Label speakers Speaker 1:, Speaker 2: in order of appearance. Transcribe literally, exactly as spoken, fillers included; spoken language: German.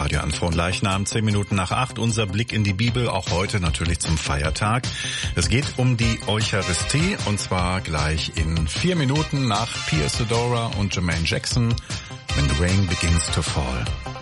Speaker 1: Radio an Fronleichnam, zehn Minuten nach acht. Unser Blick in die Bibel, auch heute natürlich zum Feiertag. Es geht um die Eucharistie und zwar gleich in vier Minuten nach Pia Sedora und Jermaine Jackson, When the Rain Begins to Fall.